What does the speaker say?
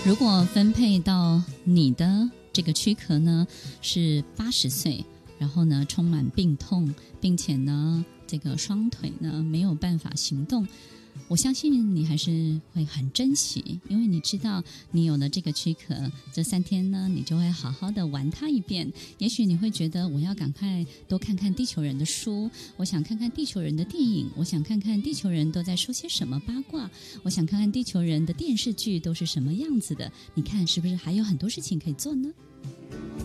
如果分配到你的这个躯壳呢是80岁，然后呢充满病痛，并且呢这个双腿呢没有办法行动，我相信你还是会很珍惜，因为你知道你有了这个躯壳，这3天呢你就会好好的玩它一遍。也许你会觉得我要赶快多看看地球人的书，我想看看地球人的电影，我想看看地球人都在说些什么八卦，我想看看地球人的电视剧都是什么样子的。你看是不是还有很多事情可以做呢？